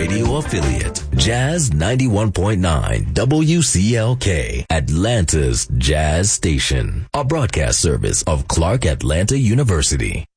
radio affiliate, Jazz 91.9 WCLK, Atlanta's Jazz Station, a broadcast service of Clark Atlanta University.